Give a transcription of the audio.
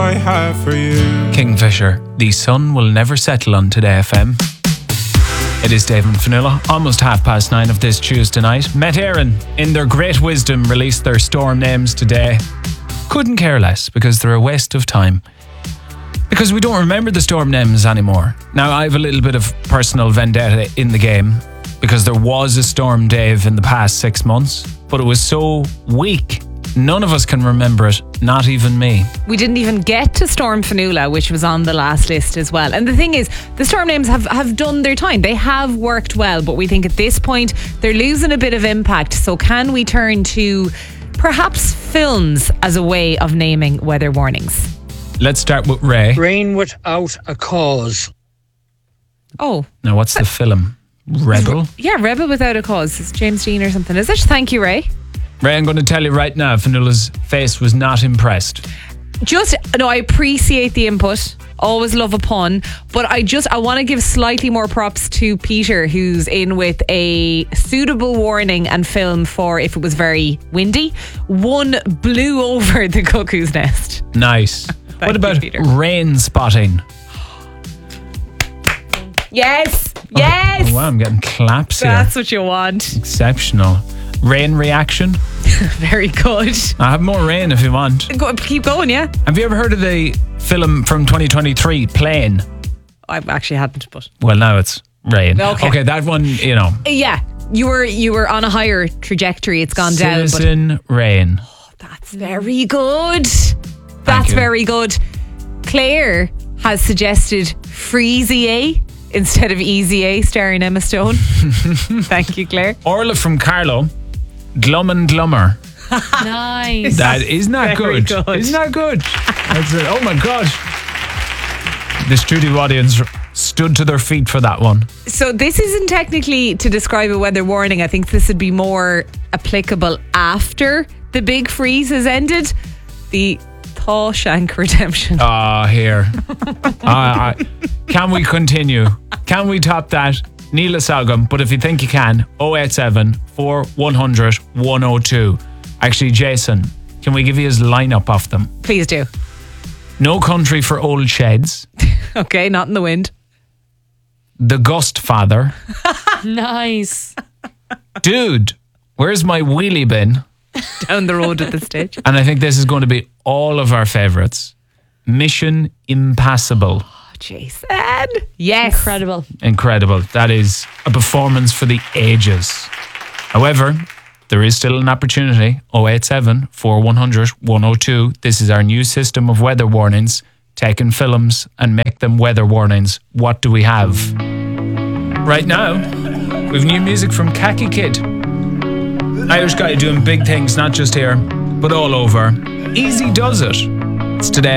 I have for you. Kingfisher, the sun will never settle on Today FM. It is Dave and Fionnuala, almost 9:30 of this Tuesday night. Met Éireann, in their great wisdom, released their storm names today. Couldn't care less, because they're a waste of time. Because we don't remember the storm names anymore. Now, I have a little bit of personal vendetta in the game, because there was a storm, Dave, in the past 6 months, but it was so weak, none of us can remember it, not even me. We didn't even get to Storm Fionnuala, which was on the last list as well. And the thing is, the storm names have done their time. They have worked well, but we think at this point they're losing a bit of impact. So can we turn to perhaps films as a way of naming weather warnings? Let's start with Ray. Rain without a cause. Oh. Now, what's the film? Rebel? Yeah, Rebel Without a Cause. It's James Dean or something, is it? Thank you, Ray. Ray, I'm going to tell you right now, Fionnuala's face was not impressed. I appreciate the input. Always love a pun. But I want to give slightly more props to Peter, who's in with a suitable warning and film for if it was very windy. One blew over the cuckoo's nest. Nice. What about Peter. rain spotting? Yes. Oh, wow, I'm getting claps here. That's what you want. Exceptional. Rain reaction? Very good. I have more rain if you want. Keep going, yeah. Have you ever heard of the film from 2023, Plane? I actually hadn't, but Well, now it's rain. Okay. That one, you know. yeah, you were on a higher trajectory. It's gone down. Citizen Rain. But that's very good. That's you. very good. Claire has suggested Freezy instead of Easy A, starring Emma Stone. Thank you, Claire. Orla from Carlo. Glum and Glummer. Nice. Isn't that Very good? good. Isn't that good? That's it. Oh my God. The studio audience stood to their feet for that one. So this isn't technically to describe a weather warning. I think this would be more applicable after the big freeze has ended. The Shawshank Redemption. Here. Can we continue? Can we top that? Neela Salgam, but if you think you can, 087 4100 102. Actually, Jason, can we give you his lineup off them? Please do. No Country for Old Sheds. Okay, not in the wind. The Gust Father. Nice. Dude, where's my wheelie bin? Down the road at this stage. And I think this is going to be all of our favourites. Mission Impassable. Jason. Yes. Incredible. That is a performance for the ages. However, there is still an opportunity. 087 4100 102. This is our new system of weather warnings. Take in films and make them weather warnings. What do we have? Right now, we've new music from Khaki Kid. Irish guy doing big things, not just here, but all over. Easy does it. It's Today